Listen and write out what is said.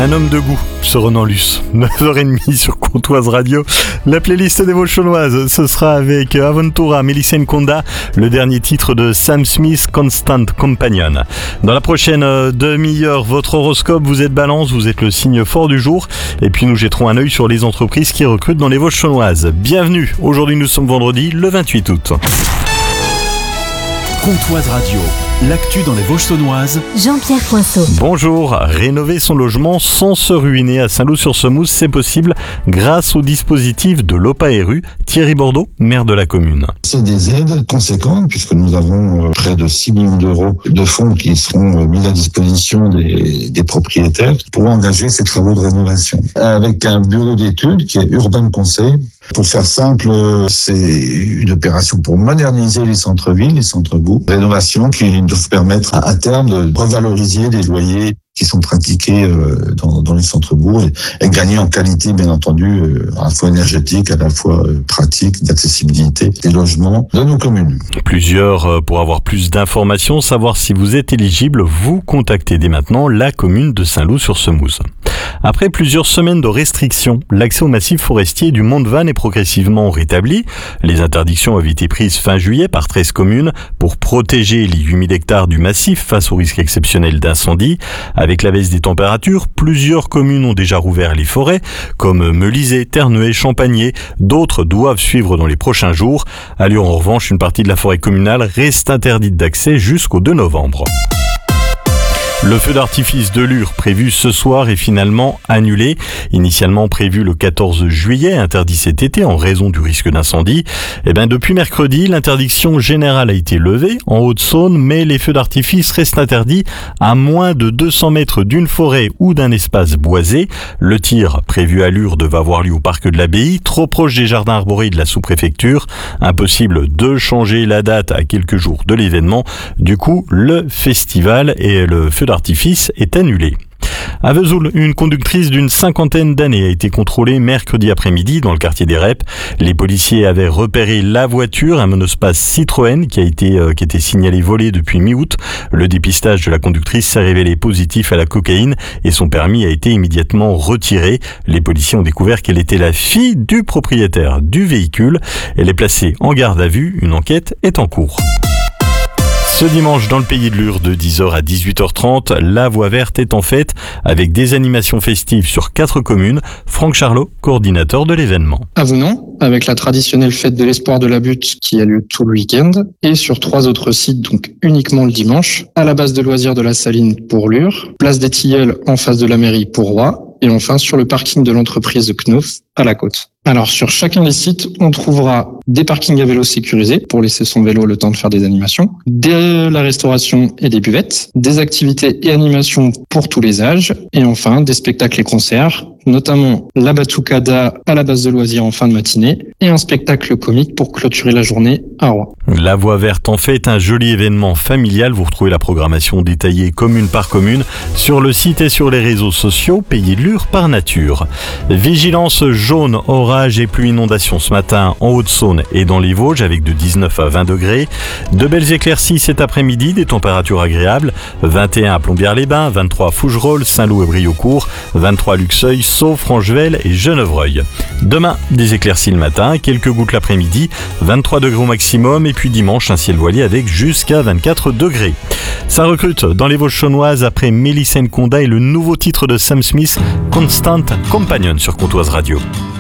Un homme de goût, ce Renan Luce. 9h30 sur Comptoise Radio. La playlist des Vosges-Chaunoises, ce sera avec Aventura, Melissa Nkonda, le dernier titre de Sam Smith, Constant Companion. Dans la prochaine demi-heure, votre horoscope, vous êtes Balance, vous êtes le signe fort du jour. Et puis nous jetterons un œil sur les entreprises qui recrutent dans les Vosges-Chaunoises. Bienvenue, aujourd'hui nous sommes vendredi, le 28 août. Comptoise Radio, l'actu dans les Vosges-Saunoises. Jean-Pierre Poinceau. Bonjour, rénover son logement sans se ruiner à Saint-Loup-sur-Semouse, c'est possible grâce au dispositif de l'OPARU. Thierry Bordeaux, maire de la commune. C'est des aides conséquentes puisque nous avons près de 6 millions d'euros de fonds qui seront mis à disposition des propriétaires pour engager ces travaux de rénovation. Avec un bureau d'études qui est Urbain Conseil. Pour faire simple, c'est une opération pour moderniser les centres-villes, les centres-bourgs. Rénovation qui doivent permettre à terme de revaloriser les loyers qui sont pratiqués dans les centres-bourgs et gagner en qualité, bien entendu, à la fois énergétique, à la fois pratique, d'accessibilité des logements de nos communes. Pour avoir plus d'informations, savoir si vous êtes éligible, vous contactez dès maintenant la commune de Saint-Loup-sur-Semouse. Après plusieurs semaines de restrictions, l'accès au massif forestier du Mont de Vannes est progressivement rétabli. Les interdictions avaient été prises fin juillet par 13 communes pour protéger les 8000 hectares du massif face au risque exceptionnel d'incendie. Avec la baisse des températures, plusieurs communes ont déjà rouvert les forêts, comme Melisay, Terneuil, Champagné. D'autres doivent suivre dans les prochains jours. À Lure, en revanche, une partie de la forêt communale reste interdite d'accès jusqu'au 2 novembre. Le feu d'artifice de Lure prévu ce soir est finalement annulé. Initialement prévu le 14 juillet, interdit cet été en raison du risque d'incendie. Depuis mercredi, l'interdiction générale a été levée en Haute-Saône, mais les feux d'artifice restent interdits à moins de 200 mètres d'une forêt ou d'un espace boisé. Le tir prévu à Lure devait avoir lieu au parc de l'Abbaye, trop proche des jardins arborés de la sous-préfecture. Impossible de changer la date à quelques jours de l'événement. Du coup, le festival et le feu d'artifice est annulé. À Vesoul, une conductrice d'une 50aine d'années a été contrôlée mercredi après-midi dans le quartier des Reps. Les policiers avaient repéré la voiture, un monospace Citroën qui était signalé volé depuis mi-août. Le dépistage de la conductrice s'est révélé positif à la cocaïne et son permis a été immédiatement retiré. Les policiers ont découvert qu'elle était la fille du propriétaire du véhicule. Elle est placée en garde à vue. Une enquête est en cours. Ce dimanche, dans le pays de Lure, de 10h à 18h30, la Voie Verte est en fête avec des animations festives sur 4 communes. Franck Charlot, coordinateur de l'événement. À Venant, avec la traditionnelle fête de l'espoir de la butte qui a lieu tout le week-end, et sur 3 autres sites, donc uniquement le dimanche, à la base de loisirs de la Saline pour Lure, place des Tilleuls en face de la mairie pour Roy, et enfin sur le parking de l'entreprise Knauf à la Côte. Alors sur chacun des sites, on trouvera des parkings à vélo sécurisés pour laisser son vélo le temps de faire des animations, de la restauration et des buvettes, des activités et animations pour tous les âges, et enfin des spectacles et concerts, notamment la Batucada à la base de loisirs en fin de matinée et un spectacle comique pour clôturer la journée à Roy. La Voie Verte en fait un joli événement familial. Vous retrouvez la programmation détaillée commune par commune sur le site et sur les réseaux sociaux Pays de Lure par nature. Vigilance jaune, orage et pluie inondation ce matin en Haute-Saône et dans les Vosges avec de 19 à 20 degrés. De belles éclaircies cet après-midi, des températures agréables. 21 à Plombières-les-Bains, 23 à Fougerolles, Saint-Loup et Briaucourt, 23 à Luxeuil, Sceaux, Franchevelle et Genevreuil. Demain, des éclaircies le matin, quelques gouttes l'après-midi, 23 degrés au maximum et puis dimanche, un ciel voilé avec jusqu'à 24 degrés. Ça recrute dans les Vosges-Chaunoises après Melissa Nkonda et le nouveau titre de Sam Smith, Constant Companion sur Comptoise Radio.